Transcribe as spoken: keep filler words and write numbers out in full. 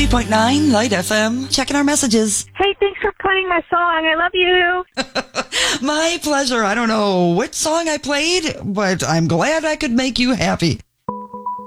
point nine Light F M. Checking our messages. Hey, thanks for playing my song. I love you. My pleasure. I don't know which song I played, but I'm glad I could make you happy.